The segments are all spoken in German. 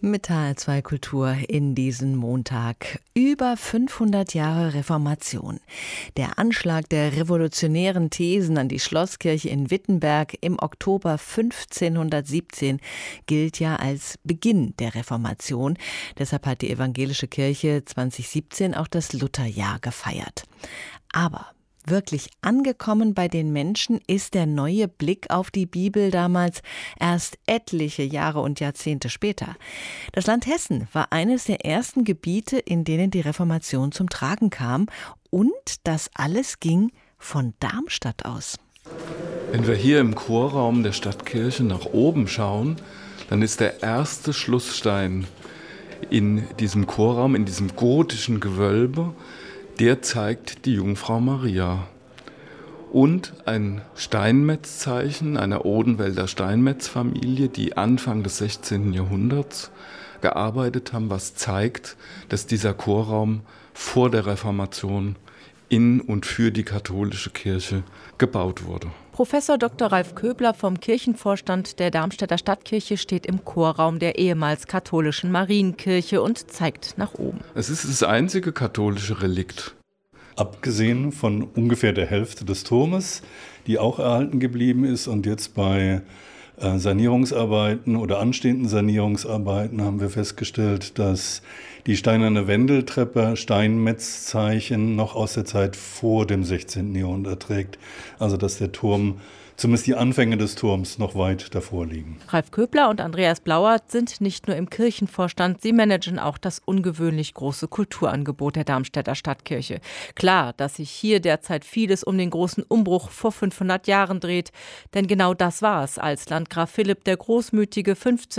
Mit HR2 Kultur in diesen Montag. Über 500 Jahre Reformation. Der Anschlag der revolutionären Thesen an die Schlosskirche in Wittenberg im Oktober 1517 gilt ja als Beginn der Reformation. Deshalb hat die evangelische Kirche 2017 auch das Lutherjahr gefeiert. Aber wirklich angekommen bei den Menschen ist der neue Blick auf die Bibel damals erst etliche Jahre und Jahrzehnte später. Das Land Hessen war eines der ersten Gebiete, in denen die Reformation zum Tragen kam. Und das alles ging von Darmstadt aus. Wenn wir hier im Chorraum der Stadtkirche nach oben schauen, dann ist der erste Schlussstein in diesem Chorraum, in diesem gotischen Gewölbe, der zeigt die Jungfrau Maria. Und ein Steinmetzzeichen einer Odenwälder Steinmetzfamilie, die Anfang des 16. Jahrhunderts gearbeitet haben, was zeigt, dass dieser Chorraum vor der Reformation in und für die katholische Kirche gebaut wurde. Professor Dr. Ralf Köbler vom Kirchenvorstand der Darmstädter Stadtkirche steht im Chorraum der ehemals katholischen Marienkirche und zeigt nach oben. Es ist das einzige katholische Relikt. Abgesehen von ungefähr der Hälfte des Turmes, die auch erhalten geblieben ist, und jetzt bei Sanierungsarbeiten oder anstehenden Sanierungsarbeiten haben wir festgestellt, dass die steinerne Wendeltreppe Steinmetzzeichen noch aus der Zeit vor dem 16. Jahrhundert trägt. Also dass der Turm, zumindest die Anfänge des Turms, noch weit davor liegen. Ralf Köbler und Andreas Blauert sind nicht nur im Kirchenvorstand, sie managen auch das ungewöhnlich große Kulturangebot der Darmstädter Stadtkirche. Klar, dass sich hier derzeit vieles um den großen Umbruch vor 500 Jahren dreht, denn genau das war es, als Landgraf Philipp der Großmütige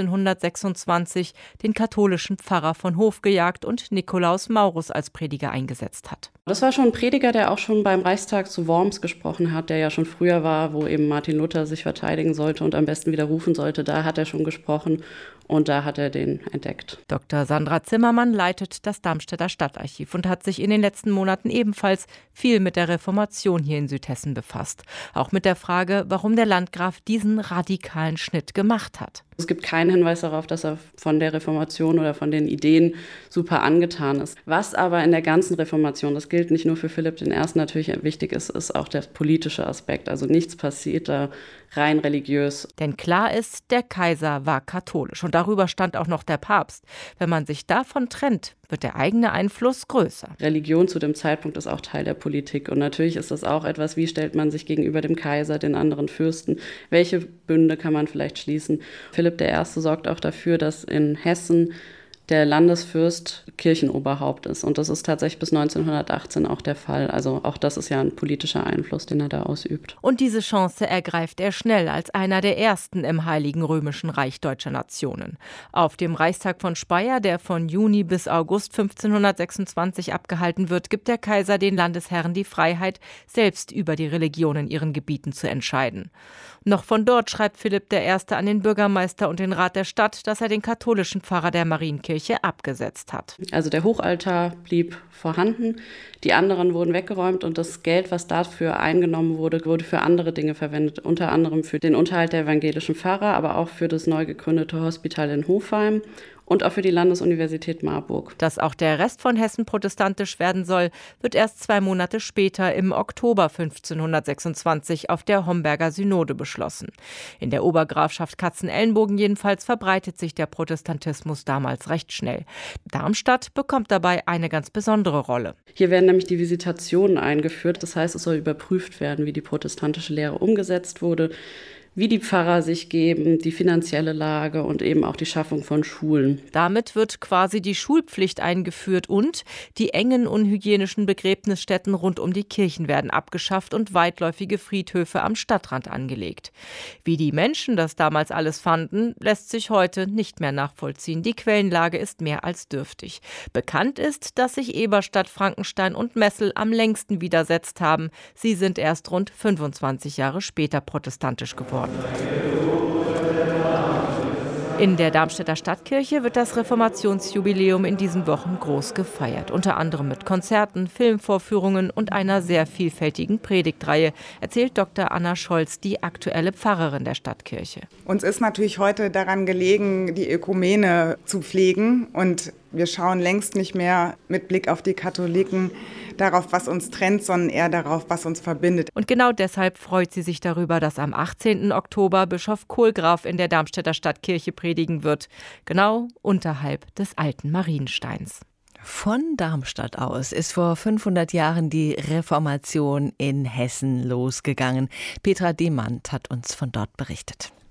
1526 den katholischen Pfarrer von Hof gejagt und Nikolaus Maurus als Prediger eingesetzt hat. Das war schon ein Prediger, der auch schon beim Reichstag zu Worms gesprochen hat, der ja schon früher war, wo eben Martin Luther sich verteidigen sollte und am besten widerrufen sollte. Da hat er schon gesprochen und da hat er den entdeckt. Dr. Sandra Zimmermann leitet das Darmstädter Stadtarchiv und hat sich in den letzten Monaten ebenfalls viel mit der Reformation hier in Südhessen befasst. Auch mit der Frage, warum der Landgraf diesen radikalen Schnitt gemacht hat. Es gibt keinen Hinweis darauf, dass er von der Reformation oder von den Ideen super angetan ist. Was aber in der ganzen Reformation, das gilt nicht nur für Philipp I. natürlich wichtig ist, ist auch der politische Aspekt. Also nichts passiert da rein religiös. Denn klar ist, der Kaiser war katholisch und darüber stand auch noch der Papst. Wenn man sich davon trennt, wird der eigene Einfluss größer. Religion zu dem Zeitpunkt ist auch Teil der Politik. Und natürlich ist das auch etwas, wie stellt man sich gegenüber dem Kaiser, den anderen Fürsten, welche Bünde kann man vielleicht schließen. Philipp I. sorgt auch dafür, dass in Hessen der Landesfürst Kirchenoberhaupt ist. Und das ist tatsächlich bis 1918 auch der Fall. Also auch das ist ja ein politischer Einfluss, den er da ausübt. Und diese Chance ergreift er schnell als einer der ersten im Heiligen Römischen Reich deutscher Nationen. Auf dem Reichstag von Speyer, der von Juni bis August 1526 abgehalten wird, gibt der Kaiser den Landesherren die Freiheit, selbst über die Religion in ihren Gebieten zu entscheiden. Noch von dort schreibt Philipp I. an den Bürgermeister und den Rat der Stadt, dass er den katholischen Pfarrer der Marienkirche abgesetzt hat. Also der Hochaltar blieb vorhanden, die anderen wurden weggeräumt und das Geld, was dafür eingenommen wurde, wurde für andere Dinge verwendet, unter anderem für den Unterhalt der evangelischen Pfarrer, aber auch für das neu gegründete Hospital in Hofheim. Und auch für die Landesuniversität Marburg. Dass auch der Rest von Hessen protestantisch werden soll, wird erst 2 Monate später im Oktober 1526 auf der Homberger Synode beschlossen. In der Obergrafschaft Katzenelnbogen jedenfalls verbreitet sich der Protestantismus damals recht schnell. Darmstadt bekommt dabei eine ganz besondere Rolle. Hier werden nämlich die Visitationen eingeführt. Das heißt, es soll überprüft werden, wie die protestantische Lehre umgesetzt wurde, wie die Pfarrer sich geben, die finanzielle Lage und eben auch die Schaffung von Schulen. Damit wird quasi die Schulpflicht eingeführt und die engen unhygienischen Begräbnisstätten rund um die Kirchen werden abgeschafft und weitläufige Friedhöfe am Stadtrand angelegt. Wie die Menschen das damals alles fanden, lässt sich heute nicht mehr nachvollziehen. Die Quellenlage ist mehr als dürftig. Bekannt ist, dass sich Eberstadt, Frankenstein und Messel am längsten widersetzt haben. Sie sind erst rund 25 Jahre später protestantisch geworden. In der Darmstädter Stadtkirche wird das Reformationsjubiläum in diesen Wochen groß gefeiert. Unter anderem mit Konzerten, Filmvorführungen und einer sehr vielfältigen Predigtreihe, erzählt Dr. Anna Scholz, die aktuelle Pfarrerin der Stadtkirche. Uns ist natürlich heute daran gelegen, die Ökumene zu pflegen. Und wir schauen längst nicht mehr mit Blick auf die Katholiken darauf, was uns trennt, sondern eher darauf, was uns verbindet. Und genau deshalb freut sie sich darüber, dass am 18. Oktober Bischof Kohlgraf in der Darmstädter Stadtkirche predigen wird, genau unterhalb des alten Mariensteins. Von Darmstadt aus ist vor 500 Jahren die Reformation in Hessen losgegangen. Petra Demand hat uns von dort berichtet.